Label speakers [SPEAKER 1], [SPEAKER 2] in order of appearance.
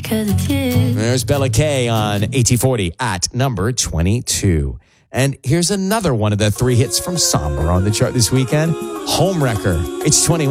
[SPEAKER 1] 'cause it's you.
[SPEAKER 2] There's Bella K on AT40 at number 22. And here's another one of the 3 hits from Somber on the chart this weekend. Homewrecker. It's 21.